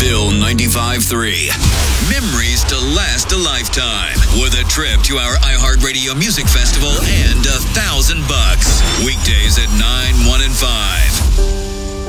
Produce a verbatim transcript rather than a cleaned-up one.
Bill ninety-five three. Memories to last a lifetime. With a trip to our iHeartRadio Music Festival and a thousand bucks. Weekdays at nine